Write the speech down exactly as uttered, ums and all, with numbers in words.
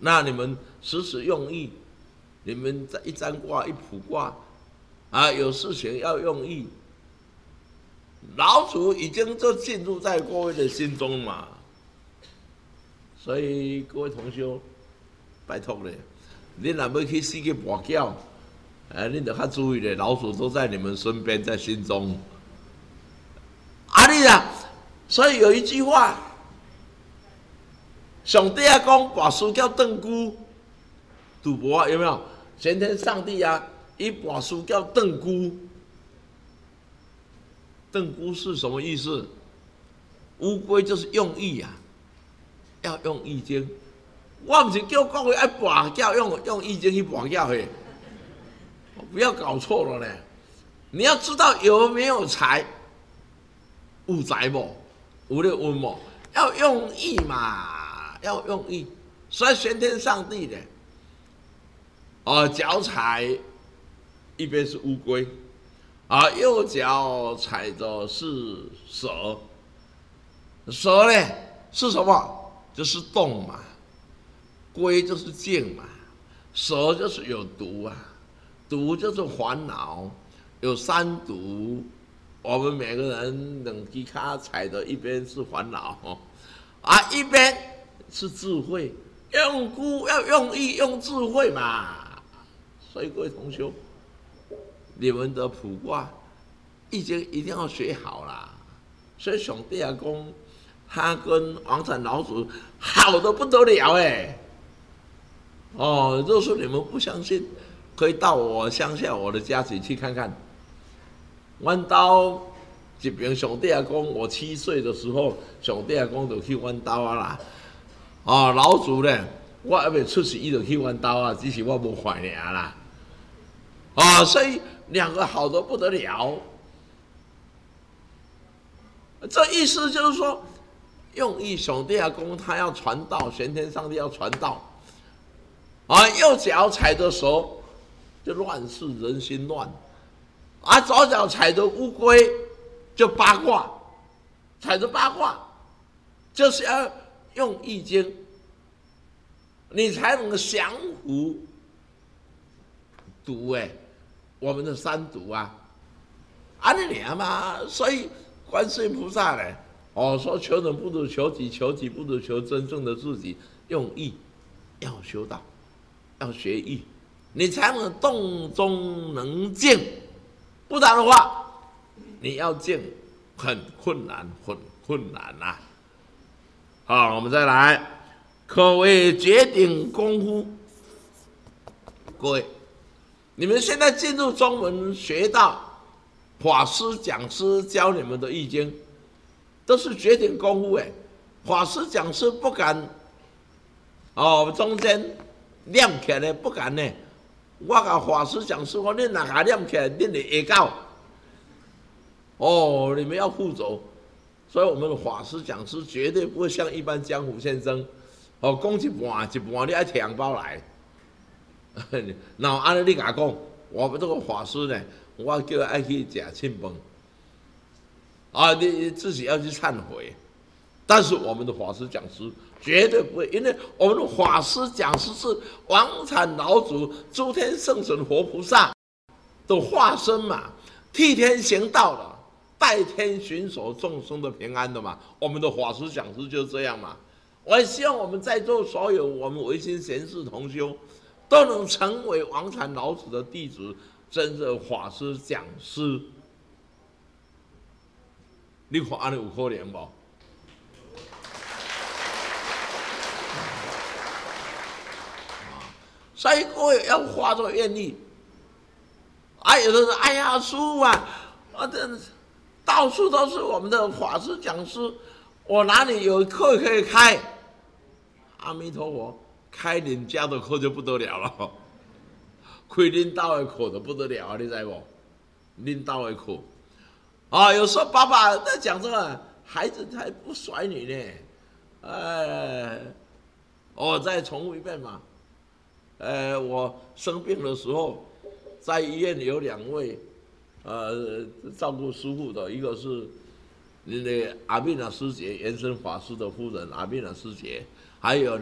那你们时时用意，你们在一占卦一卜卦，啊，有事情要用意。老祖已经就进入在各位的心中嘛，所以各位同修，拜托咧，你若要去四个跋筊，哎，你得较注意咧，老祖都在你们身边，在心中。啊，你啊，所以有一句话，上帝啊讲，跋书叫邓姑，赌博有没有？先天上帝啊，一跋书叫邓姑。邓姑是什么意思？乌龟就是用意啊，要用易经。我不是叫各位爱跋筊用用易经去跋筊嘿，不要搞错了呢。你要知道有没有财，有财不？有咧运不？要用意嘛，要用意。所以先天上帝的，哦，脚踩一边是乌龟。啊，右脚踩着是蛇，蛇呢是什么？就是动嘛，龟就是静嘛，蛇就是有毒啊，毒就是烦恼，有三毒。我们每个人两只脚踩的一边是烦恼，啊，一边是智慧。用功要用意，用智慧嘛。所以各位同修，你们的卜卦易经一定要学好啦。所以上帝啊讲，他跟王禅老祖好的不得了哎。哦，若是你们不相信，可以到我乡下我的家里去看看。阮兜一边上帝啊讲，我七岁的时候，上帝啊讲就去阮兜啊啦。哦，老祖呢，我还没出世，伊就去阮兜啊，只是我无怀念啦。啊，所以两个好的不得了。这意思就是说，用意上帝啊公他要传道，玄天上帝要传道。啊，右脚踩着蛇，就乱世人心乱；啊，左脚踩着乌龟，就八卦。踩着八卦，就是要用易经，你才能降服毒哎。我们的三毒啊，安尼尔嘛，所以观世音菩萨呢，哦说求人不如求己，求己不如求真正的自己，用意要修道，要学艺，你才能动中能静，不然的话，你要静很困难，很困难呐、啊。好，我们再来，可谓绝顶功夫，各位。你们现在进入中文学到法师讲师教你们的易经，都是绝顶功夫哎。法师讲师不敢哦，中间念起来不敢呢。我甲法师讲师说，你哪下念起来，你就会到。哦，你们要负责。所以我们的法师讲师绝对不会像一般江湖先生，哦，讲一半一半你爱摕红包来。然后安尼你甲讲，我们这个法师呢，我叫他爱去吃庆饭，啊，你自己要去忏悔。但是我们的法师讲师绝对不会，因为我们的法师讲师是王禅老祖、诸天圣神活菩萨的化身嘛，替天行道的，代天巡守众生的平安的嘛。我们的法师讲师就是这样嘛。我也希望我们在座所有我们唯心贤士同修，都能成为王禅老祖的弟子，真正法师讲师。你看安尼有可能无？所以各位要化作愿力。啊，有的人哎呀，师父啊，啊这到处都是我们的法师讲师，我哪里有课可以开？阿弥陀佛。开人家的课就不得了了，开领导的课就不得了啊！你知不？领导的课啊，有时候爸爸在讲这个，孩子才不甩你呢。哎，我再重复一遍嘛。呃，我生病的时候，在医院有两位，呃，照顾师父的，一个是那个阿弥那师姐，延生法师的夫人阿弥那师姐，还有。